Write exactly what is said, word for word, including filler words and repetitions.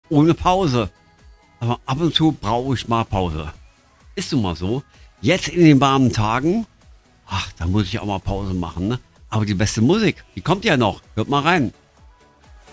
ohne Pause. Aber ab und zu brauche ich mal Pause. Ist nun mal so. Jetzt in den warmen Tagen, ach, da muss ich auch mal Pause machen, ne? Aber die beste Musik, die kommt ja noch. Hört mal rein.